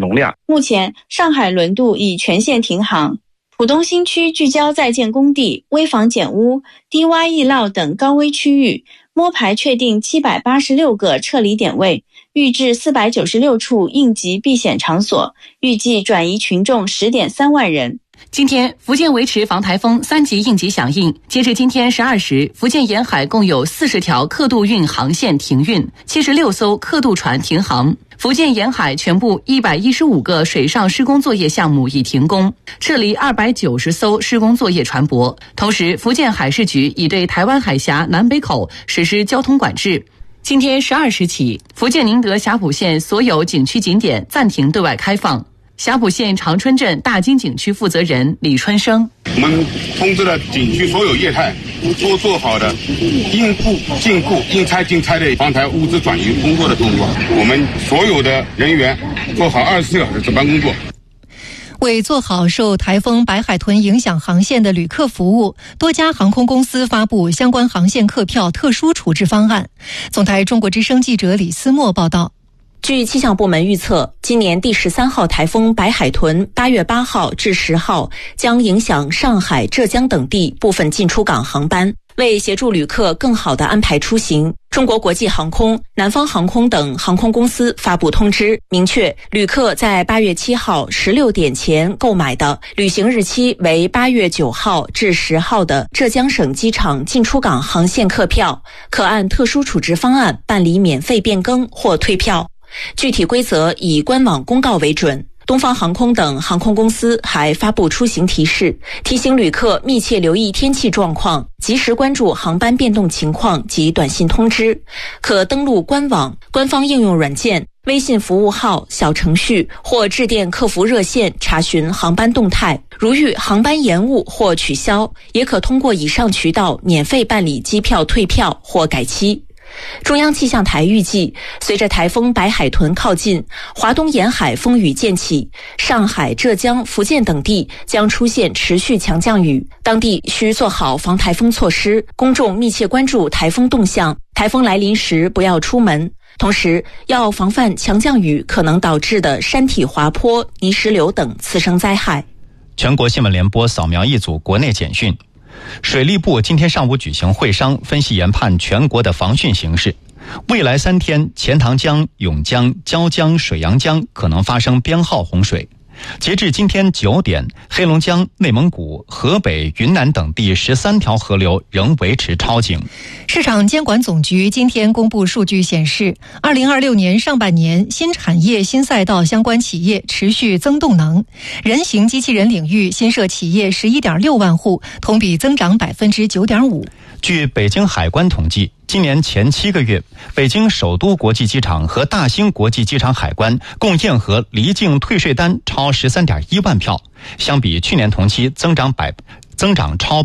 容量。 目前上海轮渡已全线停航，浦东新区聚焦在建工地、危房减污、低洼易涝等高危区域，摸排确定786个撤离点位，预置496处应急避险场所，预计转移群众10.3万人。 今天，福建维持防台风3级应急响应。截至今天12时，福建沿海共有40条客渡运航线停运，76艘客渡船停航。福建沿海全部115个水上施工作业项目已停工，撤离290艘施工作业船舶。同时，福建海事局已对台湾海峡南北口实施交通管制。今天12时起，福建宁德霞浦县所有景区景点暂停对外开放。霞浦县长春镇大金景区负责人李春生： 我们通知了景区所有业态都做好的应库进库、应拆进拆的防台物资转移工作的动作，我们所有的人员做好24小时值班工作。 为做好受台风白海豚影响航线的旅客服务，多家航空公司发布相关航线客票特殊处置方案。总台中国之声记者李思墨报道。 据气象部门预测，今年第13号台风白海豚8月8号至10号将影响上海、浙江等地部分进出港航班。为协助旅客更好地安排出行，中国国际航空、南方航空等航空公司发布通知，明确旅客在8月7号16点前购买的旅行日期为8月9号至10号的浙江省机场进出港航线客票，可按特殊处置方案办理免费变更或退票。具体规则以官网公告为准。东方航空等航空公司还发布出行提示，提醒旅客密切留意天气状况，及时关注航班变动情况及短信通知。可登录官网、官方应用软件、微信服务号、小程序或致电客服热线查询航班动态。如遇航班延误或取消，也可通过以上渠道免费办理机票退票或改期。中央气象台预计，随着台风白海豚靠近，华东沿海风雨渐起，上海、浙江、福建等地将出现持续强降雨，当地需做好防台风措施，公众密切关注台风动向，台风来临时不要出门。同时，要防范强降雨可能导致的山体滑坡、泥石流等次生灾害。 全国新闻联播扫描一组国内简讯。水利部今天上午举行会商，分析研判全国的防汛形势。未来3天，钱塘江、甬江、椒江、水阳江可能发生编号洪水。截至今天9点，黑龙江、内蒙古、河北、云南等地13条河流仍维持超警。 市场监管总局今天公布数据显示，2026年上半年新产业新赛道相关企业持续增动能，人形机器人领域新设企业11.6万户，同比增长9.5%。 据北京海关统计，今年前7个月，北京首都国际机场和大兴国际机场海关共验核离境退税单超13.1万票，相比去年同期增长超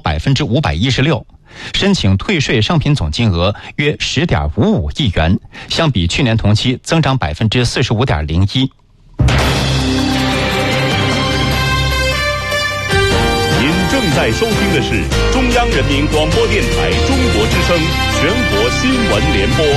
516%。申请退税商品总金额约10.55亿元，相比去年同期增长45.01%。 正在收听的是中央人民广播电台中国之声全国新闻联播。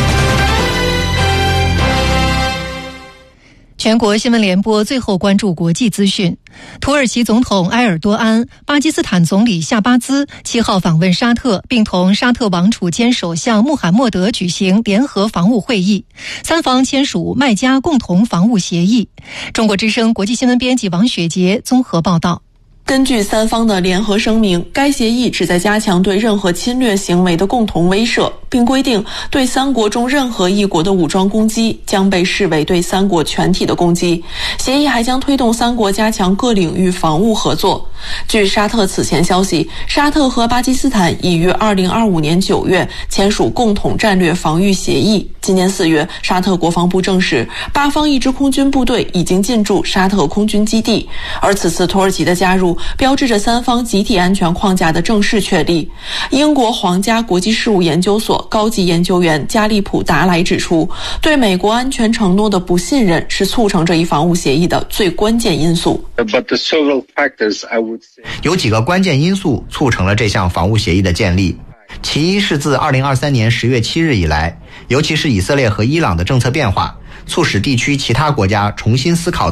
全国新闻联播最后关注国际资讯。土耳其总统埃尔多安、巴基斯坦总理夏巴兹7号访问沙特，并同沙特王储兼首相穆罕默德举行联合防务会议，三方签署麦加共同防务协议。中国之声国际新闻编辑王雪杰综合报道。 根据三方的联合声明，该协议旨在加强对任何侵略行为的共同威慑，并规定对三国中任何一国的武装攻击将被视为对三国全体的攻击。协议还将推动三国加强各领域防务合作。据沙特此前消息，沙特和巴基斯坦已于2025年9月签署共同战略防御协议。今年4月，沙特国防部证实，8方一支空军部队已经进驻沙特空军基地，而此次土耳其的加入标志着三方集体安全框架的正式确立。英国皇家国际事务研究所高级研究员加利普达莱指出，对美国安全承诺的不信任是促成这一防务协议的最关键因素。 有几个关键因素促成了这项防务协议的建立。其一是自2023年10月7日以来，尤其是以色列和伊朗的政策变化，促使地区其他国家重新思考